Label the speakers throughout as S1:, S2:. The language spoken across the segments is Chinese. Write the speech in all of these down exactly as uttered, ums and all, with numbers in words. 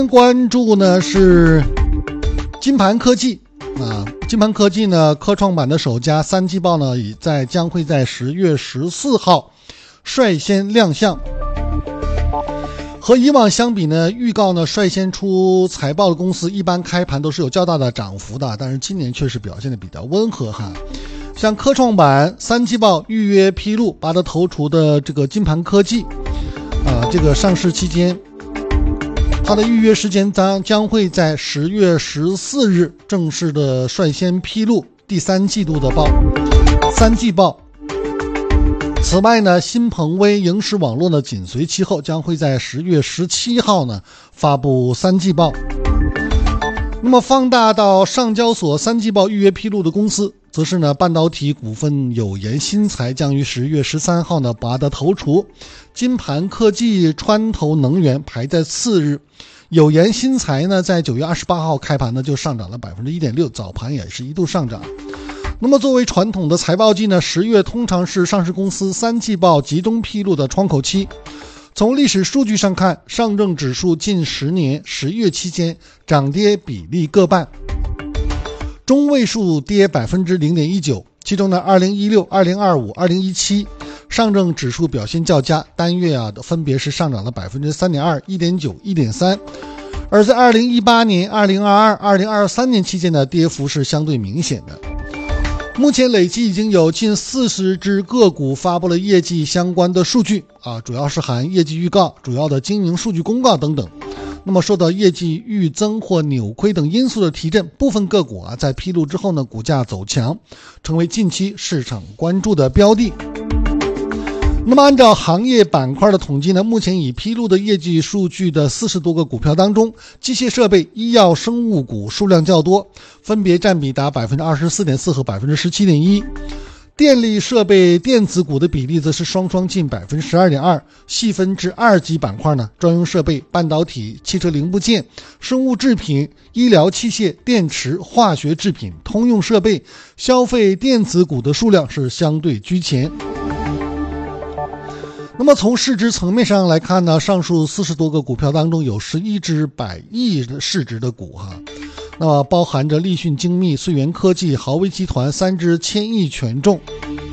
S1: 关注呢是金盘科技啊，金盘科技呢科创板的首家三季报呢已在将会在十月十四号率先亮相。和以往相比呢，预告呢率先出财报的公司一般开盘都是有较大的涨幅的，但是今年确实表现的比较温和哈。像科创板三季报预约披露拔得头筹的这个金盘科技啊，这个上市期间它的预约时间将将会在十月十四日正式的率先披露第三季度的报三季报。此外呢，新鹏威影视网络呢紧随其后，将会在十月十七号呢发布三季报。那么放大到上交所三季报预约披露的公司，则是呢半导体股份有颜新材将于十月十三号呢拔得头筹，金盘科技、川投能源排在次日。有颜新材呢在九月二十八号开盘呢就上涨了 百分之一点六， 早盘也是一度上涨。那么作为传统的财报季呢，十月通常是上市公司三季报集中披露的窗口期。从历史数据上看，上证指数近十年十月期间涨跌比例各半，中位数跌 百分之零点一九， 其中呢二零一六、二零二五、二零一七上证指数表现较佳，单月啊分别是上涨了 百分之三点二、一点九、一点三，而在二零一八年、二零二二、二零二三年期间的跌幅是相对明显的。目前累计已经有近四十只个股发布了业绩相关的数据啊，主要是含业绩预告、主要的经营数据公告等等。那么受到业绩预增或扭亏等因素的提振，部分个股啊在披露之后呢，股价走强，成为近期市场关注的标的。那么按照行业板块的统计呢，目前已披露的业绩数据的四十多个股票当中，机械设备、医药生物股数量较多，分别占比达 百分之二十四点四 和 百分之十七点一。电力设备电子股的比例则是双双近 百分之十二点二。 细分至二级板块呢，专用设备、半导体、汽车零部件、生物制品、医疗器械、电池、化学制品、通用设备、消费电子股的数量是相对居前。那么从市值层面上来看呢，上述四十多个股票当中有十一只百亿市值的股哈，那么包含着立讯精密、穗源科技、豪威集团三只千亿权重。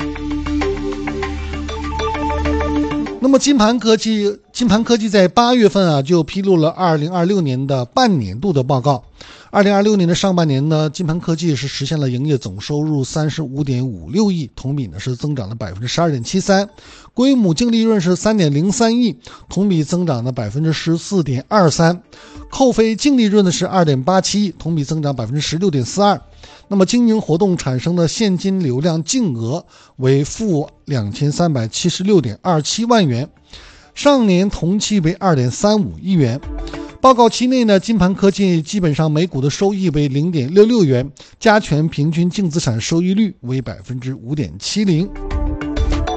S1: 那么金盘科技金盘科技在八月份啊就披露了二零二六年的半年度的报告。二零二六年的上半年呢，金盘科技是实现了营业总收入 三十五点五六亿，同比呢是增长了 百分之十二点七三， 归母净利润是 三点零三亿，同比增长了 百分之十四点二三， 扣非净利润的是 二点八七亿，同比增长 百分之十六点四二。那么经营活动产生的现金流量净额为负两千三百七十六点二七万元，上年同期为 二点三五亿元。报告期内呢，金盘科技基本上每股的收益为 零点六六元，加权平均净资产收益率为 百分之五点七零。